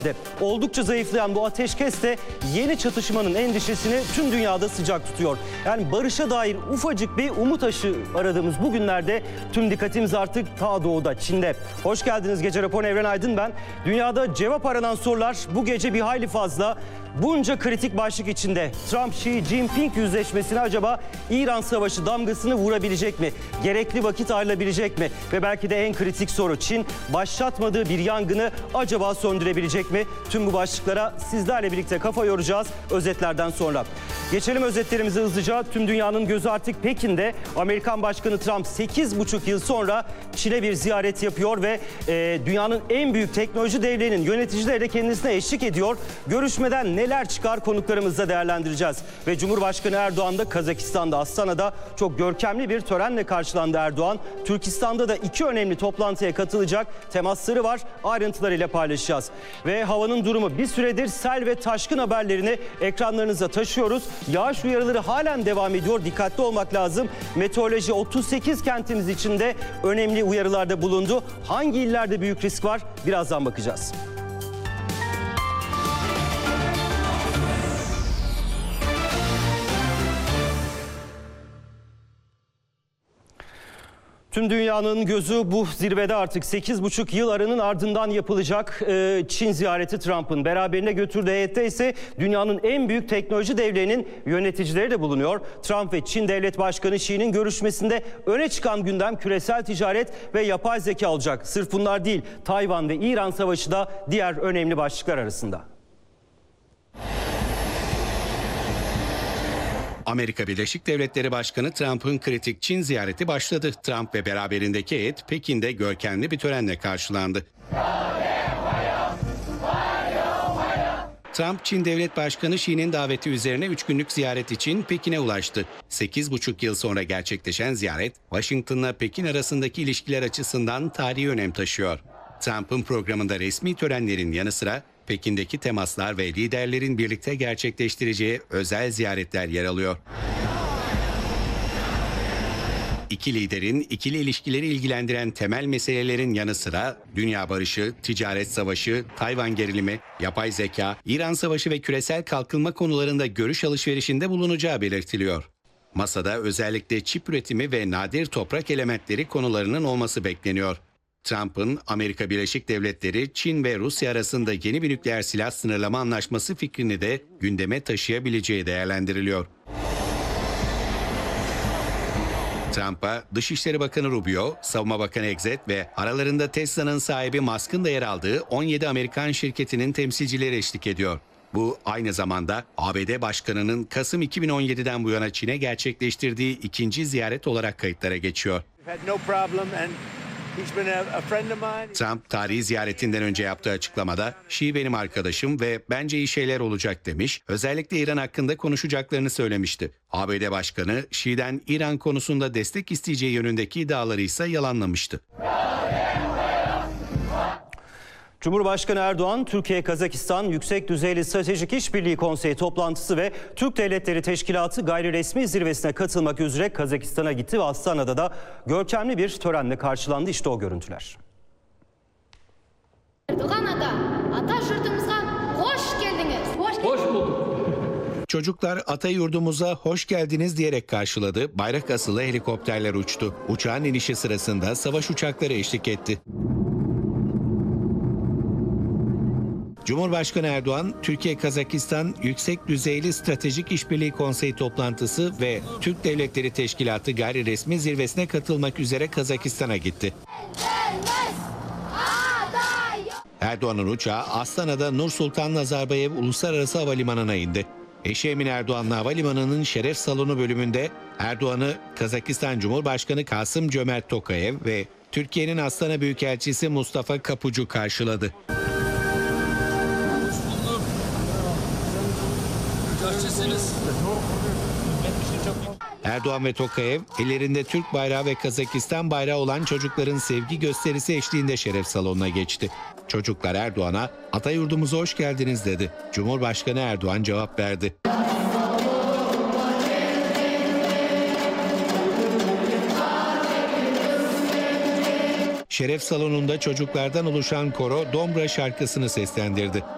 Oldukça zayıflayan bu ateşkes de yeni çatışmanın endişesini tüm dünyada sıcak tutuyor. Yani barışa dair ufacık bir umut ışığı aradığımız bu günlerde tüm dikkatimiz artık ta doğuda, Çin'de. Hoş geldiniz Gece Raporu'na, Evren Aydın ben. Dünyada cevap aranan sorular bu gece bir hayli fazla. Bunca kritik başlık içinde Trump-Xi Jinping yüzleşmesine acaba İran savaşı damgasını vurabilecek mi? Gerekli vakit ayrılabilecek mi? Ve belki de en kritik soru, Çin başlatmadığı bir yangını acaba söndürebilecek mi? Tüm bu başlıklara sizlerle birlikte kafa yoracağız özetlerden sonra. Geçelim özetlerimize hızlıca. Tüm dünyanın gözü artık Pekin'de. Amerikan Başkanı Trump 8,5 yıl sonra Çin'e bir ziyaret yapıyor ve dünyanın en büyük teknoloji devlerinin yöneticileri de kendisine eşlik ediyor. Görüşmeden neler çıkar konuklarımızla değerlendireceğiz. Ve Cumhurbaşkanı Erdoğan da Kazakistan'da, Astana'da çok görkemli bir törenle karşılandı Erdoğan. Türkistan'da da iki önemli toplantıya katılacak, temasları var. Ayrıntılarıyla paylaşacağız. Ve havanın durumu, bir süredir sel ve taşkın haberlerini ekranlarınıza taşıyoruz. Yağış uyarıları halen devam ediyor. Dikkatli olmak lazım. Meteoroloji 38 kentimiz için de önemli uyarılarda bulundu. Hangi illerde büyük risk var? Birazdan bakacağız. Tüm dünyanın gözü bu zirvede artık 8,5 yıl aranın ardından yapılacak Çin ziyareti Trump'ın. Beraberine götürdüğü heyette ise dünyanın en büyük teknoloji devlerinin yöneticileri de bulunuyor. Trump ve Çin Devlet Başkanı Xi'nin görüşmesinde öne çıkan gündem küresel ticaret ve yapay zeka olacak. Sırf bunlar değil, Tayvan ve İran savaşı da diğer önemli başlıklar arasında. Amerika Birleşik Devletleri Başkanı Trump'ın kritik Çin ziyareti başladı. Trump ve beraberindeki heyet Pekin'de görkemli bir törenle karşılandı. Trump, Çin Devlet Başkanı Xi'nin daveti üzerine 3 günlük ziyaret için Pekin'e ulaştı. 8,5 yıl sonra gerçekleşen ziyaret, Washington'la Pekin arasındaki ilişkiler açısından tarihi önem taşıyor. Trump'ın programında resmi törenlerin yanı sıra Pekin'deki temaslar ve liderlerin birlikte gerçekleştireceği özel ziyaretler yer alıyor. İki liderin ikili ilişkileri ilgilendiren temel meselelerin yanı sıra dünya barışı, ticaret savaşı, Tayvan gerilimi, yapay zeka, İran savaşı ve küresel kalkınma konularında görüş alışverişinde bulunacağı belirtiliyor. Masada özellikle çip üretimi ve nadir toprak elementleri konularının olması bekleniyor. Trump'ın Amerika Birleşik Devletleri, Çin ve Rusya arasında yeni bir nükleer silah sınırlama anlaşması fikrini de gündeme taşıyabileceği değerlendiriliyor. Trump'a Dışişleri Bakanı Rubio, Savunma Bakanı Exet ve aralarında Tesla'nın sahibi Musk'ın da yer aldığı 17 Amerikan şirketinin temsilcileri eşlik ediyor. Bu aynı zamanda ABD Başkanı'nın Kasım 2017'den bu yana Çin'e gerçekleştirdiği ikinci ziyaret olarak kayıtlara geçiyor. Trump tarihi ziyaretinden önce yaptığı açıklamada "Xi benim arkadaşım ve bence iyi şeyler olacak" demiş. Özellikle İran hakkında konuşacaklarını söylemişti. ABD Başkanı Xi'den İran konusunda destek isteyeceği yönündeki iddiaları ise yalanlamıştı. Cumhurbaşkanı Erdoğan, Türkiye-Kazakistan Yüksek Düzeyli Stratejik İşbirliği Konseyi toplantısı ve Türk Devletleri Teşkilatı gayri resmi zirvesine katılmak üzere Kazakistan'a gitti ve Astana'da da görkemli bir törenle karşılandı. İşte o görüntüler. Erdoğan ata, ata yurdumuza hoş geldiniz. Hoş bulduk. Çocuklar ata yurdumuza hoş geldiniz diyerek karşıladı. Bayrak asılı helikopterler uçtu. Uçağın inişi sırasında savaş uçakları eşlik etti. Cumhurbaşkanı Erdoğan, Türkiye-Kazakistan Yüksek Düzeyli Stratejik İşbirliği Konseyi toplantısı ve Türk Devletleri Teşkilatı gayri resmi zirvesine katılmak üzere Kazakistan'a gitti. Erdoğan'ın uçağı Astana'da Nur Sultan Nazarbayev Uluslararası Havalimanı'na indi. Eşi Emine Erdoğan'la havalimanının şeref salonu bölümünde Erdoğan'ı Kazakistan Cumhurbaşkanı Kasım Cömert Tokayev ve Türkiye'nin Astana Büyükelçisi Mustafa Kapucu karşıladı. Erdoğan ve Tokayev ellerinde Türk bayrağı ve Kazakistan bayrağı olan çocukların sevgi gösterisi eşliğinde şeref salonuna geçti. Çocuklar Erdoğan'a "Ata yurdumuza hoş geldiniz" dedi. Cumhurbaşkanı Erdoğan cevap verdi. Şeref salonunda çocuklardan oluşan koro Dombra şarkısını seslendirdi.